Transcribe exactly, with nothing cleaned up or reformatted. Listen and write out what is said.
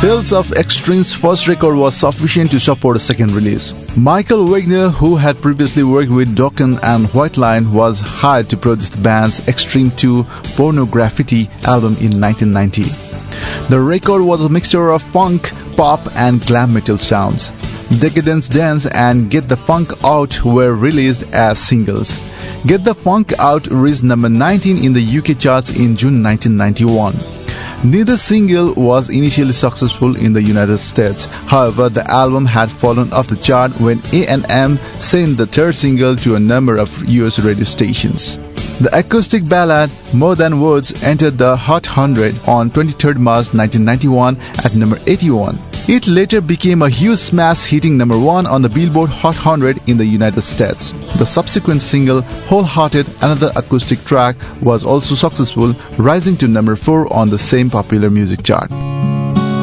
sales of Extreme's first record was sufficient to support a second release. Michael Wagner, who had previously worked with Dokken and White Lion, was hired to produce the band's Extreme two Pornography album in nineteen ninety. The record was a mixture of funk, pop, and glam metal sounds. Decadence Dance and Get the Funk Out were released as singles. Get the Funk Out reached number nineteen in the U K charts in June nineteen ninety-one. Neither single was initially successful in the United States. However, the album had fallen off the chart when A and M sent the third single to a number of U S radio stations. The acoustic ballad More Than Words entered the Hot one hundred on twenty-third March nineteen ninety-one at number eighty-one. It later became a huge smash, hitting number one on the Billboard Hot one hundred in the United States. The subsequent single, Wholehearted, another acoustic track, was also successful, rising to number four on the same popular music chart.